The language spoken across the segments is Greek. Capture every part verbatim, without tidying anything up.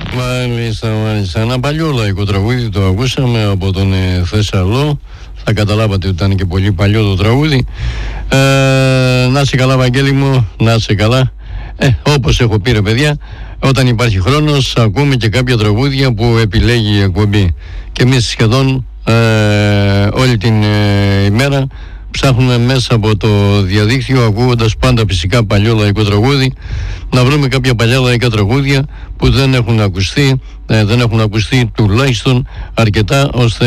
Μάλιστα, μάλιστα. Ένα παλιό λαϊκό τραγούδι το ακούσαμε από τον ε, Θεσσαλό. Θα καταλάβατε ότι ήταν και πολύ παλιό το τραγούδι. Ε, να είσαι καλά, Βαγγέλη μου, να είσαι καλά. Ε, όπως έχω πει, ρε παιδιά, όταν υπάρχει χρόνος ακούμε και κάποια τραγούδια που επιλέγει η εκπομπή. Και εμείς σχεδόν ε, όλη την ε, ημέρα ψάχνουμε μέσα από το διαδίκτυο, ακούγοντας πάντα φυσικά παλιό λαϊκό τραγούδι, να βρούμε κάποια παλιά λαϊκά τραγούδια που δεν έχουν ακουστεί, ε, δεν έχουν ακουστεί τουλάχιστον αρκετά ώστε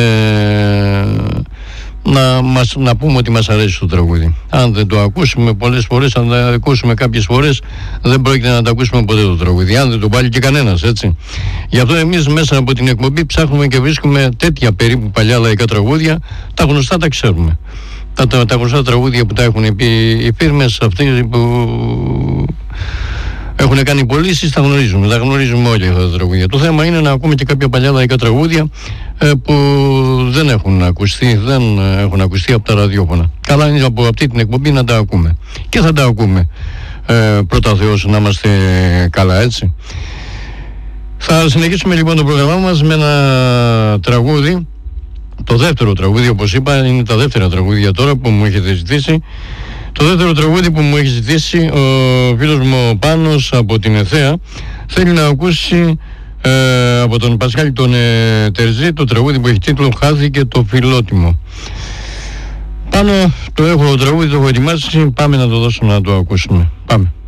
να, μας, να πούμε ότι μας αρέσει το τραγούδι. Αν δεν το ακούσουμε πολλές φορές, αν δεν το ακούσουμε κάποιες φορές, δεν πρόκειται να το ακούσουμε ποτέ το τραγούδι. Αν δεν το βάλει και κανένας, έτσι. Γι' αυτό εμείς μέσα από την εκπομπή ψάχνουμε και βρίσκουμε τέτοια περίπου παλιά λαϊκά τραγούδια. Τα γνωστά τα ξέρουμε. Τα, τα, τα γνωστά τραγούδια που τα έχουν πει οι φίρμες, αυτοί που έχουν κάνει πωλήσεις, τα γνωρίζουμε. Τα γνωρίζουμε όλοι αυτά τα τραγούδια. Το θέμα είναι να ακούμε και κάποια παλιά λαϊκά τραγούδια ε, που δεν έχουν ακουστεί, δεν έχουν ακουστεί από τα ραδιόφωνα. Καλά είναι από αυτή την εκπομπή να τα ακούμε. Και θα τα ακούμε. Ε, πρώτα Θεός, να είμαστε καλά, έτσι. Θα συνεχίσουμε λοιπόν το πρόγραμμά μας με ένα τραγούδι. Το δεύτερο τραγούδι, όπως είπα, είναι τα δεύτερα τραγούδια τώρα που μου έχετε ζητήσει. Το δεύτερο τραγούδι που μου έχει ζητήσει ο φίλος μου ο Πάνος από την Εθέα, θέλει να ακούσει ε, από τον Πασχάλη τον ε, Τερζή το τραγούδι που έχει τίτλο «Χάθηκε το φιλότιμο». Πάνω το έχω το τραγούδι, το έχω ετοιμάσει, πάμε να το δώσουμε να το ακούσουμε. Πάμε.